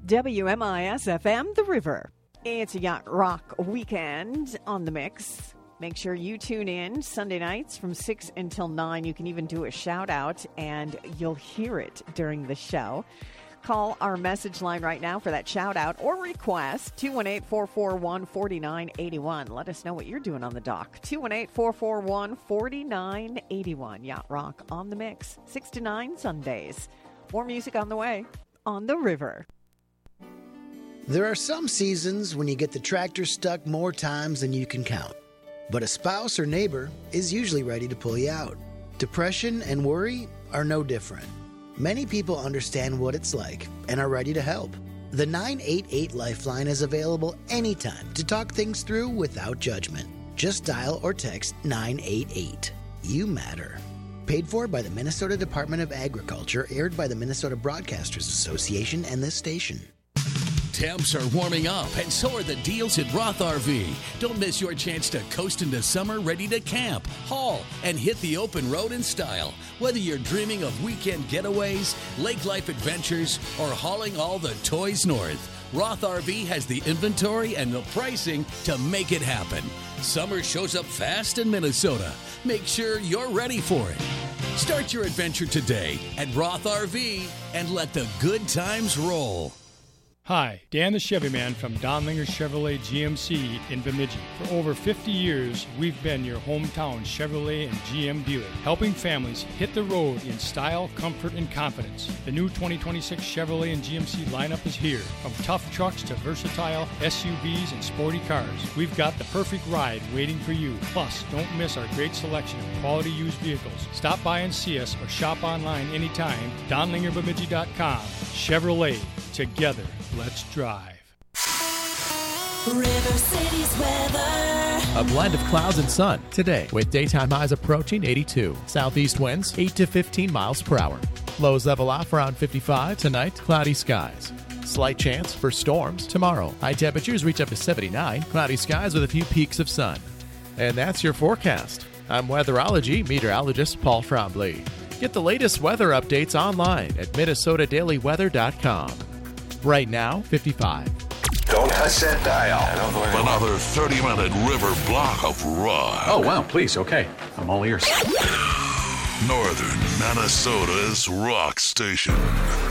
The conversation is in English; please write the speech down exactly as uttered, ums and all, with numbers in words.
W M I S F M, The River. It's a Yacht Rock weekend on the mix. Make sure you tune in Sunday nights from six until nine. You can even do a shout out and you'll hear it during the show. Call our message line right now for that shout out or request, two one eight, four four one, four nine eight one. Let us know what you're doing on the dock. two one eight, four four one, four nine eight one. Yacht Rock on the mix, six to nine Sundays. More music on the way on the river. There are some seasons when you get the tractor stuck more times than you can count. But a spouse or neighbor is usually ready to pull you out. Depression and worry are no different. Many people understand what it's like and are ready to help. The nine eight eight Lifeline is available anytime to talk things through without judgment. Just dial or text nine eight eight. You matter. Paid for by the Minnesota Department of Agriculture, aired by the Minnesota Broadcasters Association and this station. Temps are warming up, and so are the deals at Roth R V. Don't miss your chance to coast into summer ready to camp, haul, and hit the open road in style. Whether you're dreaming of weekend getaways, lake life adventures, or hauling all the toys north, Roth R V has the inventory and the pricing to make it happen. Summer shows up fast in Minnesota. Make sure you're ready for it. Start your adventure today at Roth R V and let the good times roll. Hi, Dan the Chevy Man from Donlinger Chevrolet G M C in Bemidji. For over fifty years, we've been your hometown Chevrolet and G M dealer, helping families hit the road in style, comfort, and confidence. The new twenty twenty-six Chevrolet and G M C lineup is here. From tough trucks to versatile S U Vs and sporty cars, we've got the perfect ride waiting for you. Plus, don't miss our great selection of quality used vehicles. Stop by and see us or shop online anytime. Donlinger Bemidji dot com. Chevrolet. Together, let's drive. River City's weather. A blend of clouds and sun today with daytime highs approaching eighty-two. Southeast winds eight to fifteen miles per hour. Lows level off around fifty-five. Tonight, cloudy skies. Slight chance for storms tomorrow. High temperatures reach up to seventy-nine. Cloudy skies with a few peaks of sun. And that's your forecast. I'm weatherology meteorologist Paul Trombley. Get the latest weather updates online at Minnesota Daily Weather dot com. Right now, fifty-five. Don't touch that dial. Another thirty-minute river block of rock. Oh, wow, please, okay. I'm all ears. Northern Minnesota's rock station.